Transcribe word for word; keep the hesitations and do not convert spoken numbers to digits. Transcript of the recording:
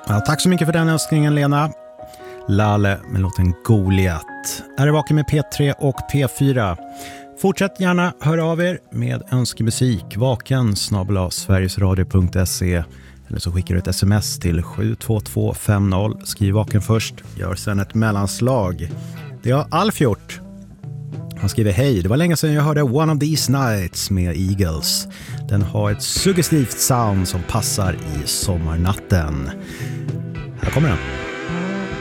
Ja, tack så mycket för den önskningen, Lena. Lalle med låten Goliat. Är det Vaken med P tre och P fyra. Fortsätt gärna höra av er med önskemusik. Vaken snabel-a sverigesradio punkt se. Eller så skickar du ett sms till sju två två fem noll. Skriv Vaken först. Gör sen ett mellanslag. Det har Alf gjort. Han skriver: hej, det var länge sedan jag hörde One of These Nights med Eagles. Den har ett suggestivt sound som passar i sommarnatten. Här kommer den.